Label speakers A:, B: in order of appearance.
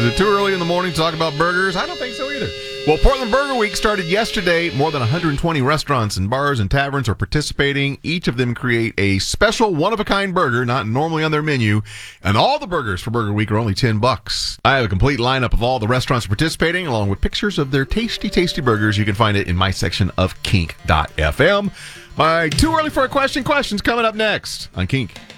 A: Is it too early in the morning to talk about burgers? I don't think so either. Well, Portland Burger Week started yesterday. More than 120 restaurants and bars and taverns are participating. Each of them create a special one-of-a-kind burger, not normally on their menu. And all the burgers for Burger Week are only $10. I have a complete lineup of all the restaurants participating, along with pictures of their tasty, tasty burgers. You can find it in my section of kink.fm. My too early for a question's coming up next on Kink.